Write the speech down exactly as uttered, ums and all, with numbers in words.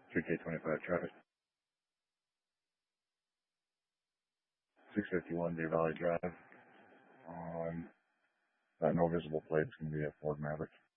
three K twenty-five traffic. six fifty-one Deer Valley Drive. On that no visible plate, it's going to be a Ford Maverick.